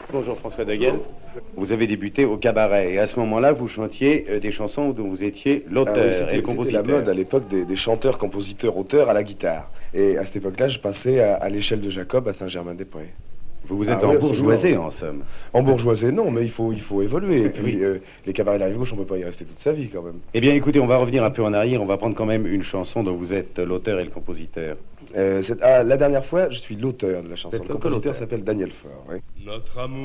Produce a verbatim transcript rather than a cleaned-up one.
Bonjour François de Guelt. Vous avez débuté au cabaret et à ce moment-là, vous chantiez euh, des chansons dont vous étiez l'auteur ah oui, et le compositeur. C'était la mode à l'époque des, des chanteurs, compositeurs, auteurs à la guitare. Et à cette époque-là, je passais à, à l'échelle de Jacob à Saint-Germain-des-Prés. Vous vous êtes Ah en oui, bourgeoisé, absolument. en somme. En bourgeoisie, non, mais il faut, il faut évoluer. Et puis, Oui. euh, les cabarets de la rive gauche, on ne peut pas y rester toute sa vie quand même. Eh bien, écoutez, on va revenir un peu en arrière. On va prendre quand même une chanson dont vous êtes l'auteur et le compositeur. Euh, c'est- ah, la dernière fois, je suis l'auteur de la chanson. Vous êtes Le l'auteur. compositeur s'appelle Daniel Faure. Oui. Notre amour